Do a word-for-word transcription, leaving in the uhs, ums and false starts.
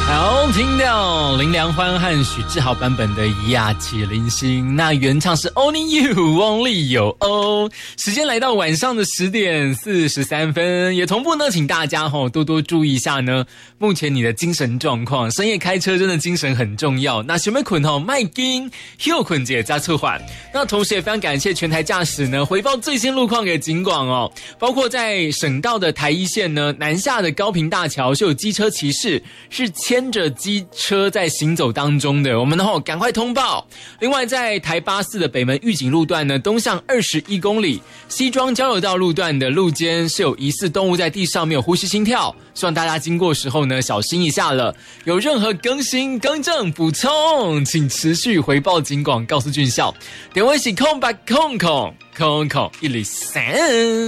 好，听到林良欢和许志豪版本的《亚起零星》，那原唱是 Only You Only You Oh。时间来到晚上的十点四十三分，也同步呢，请大家吼多多注意一下呢，目前你的精神状况。深夜开车真的精神很重要。那想要困吼，卖惊休困姐加策缓。那同时也非常感谢全台驾驶呢，回报最新路况给警广哦，包括在省道的台一线呢，南下的高屏大桥是有机车骑士是牵着机车在行走当中的，我们吼赶快通报。另外在台八四的北门玉井路段呢，东向二十一公里西庄交流道路段的路肩是有疑似动物在地上没有呼吸心跳，希望大家经过时候呢小心一下了。有任何更新更正补充，请持续回报警广告诉俊孝。电话是空八空空空空一零三。